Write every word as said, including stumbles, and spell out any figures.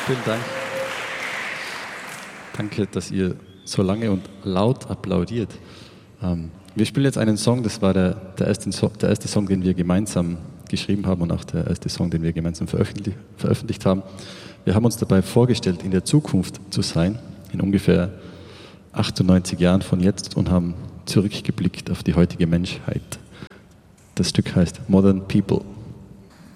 Vielen Dank. Danke, dass ihr so lange und laut applaudiert. Ähm, wir spielen jetzt einen Song, das war der, der, erste, der erste Song, den wir gemeinsam geschrieben haben und auch der erste Song, den wir gemeinsam veröffentlicht, veröffentlicht haben. Wir haben uns dabei vorgestellt, in der Zukunft zu sein, in ungefähr achtundneunzig Jahren von jetzt, und haben zurückgeblickt auf die heutige Menschheit. Das Stück heißt Modern People.